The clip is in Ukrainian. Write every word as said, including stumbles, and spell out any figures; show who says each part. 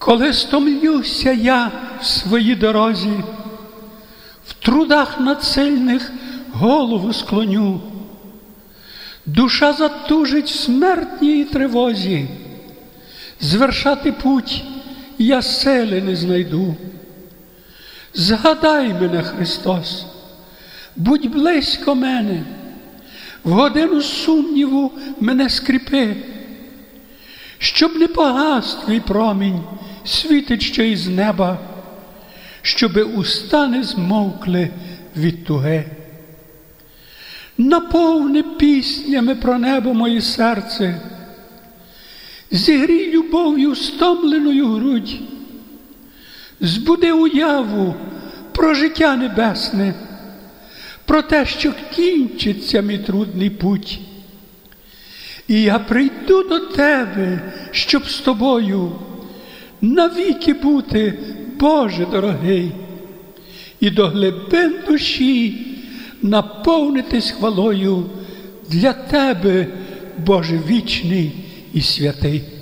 Speaker 1: Коли стомлюся я в своїй дорозі, в трудах надсильних голову склоню, душа затужить в смертній тривозі, звершати путь я сили не знайду. Згадай мене, Христос, будь близько мене, в годину сумніву мене скріпи, щоб не погас твій промінь, світить ще із неба, щоби уста не змовкли від туги. Наповни піснями про небо моє серце, зігрій любов'ю стомленою грудь, збуди уяву про життя небесне, про те, що кінчиться мій трудний путь. І я прийду до тебе, щоб з тобою навіки бути, Боже дорогий, і до глибин душі наповнитись хвалою для тебе, Боже вічний і святий.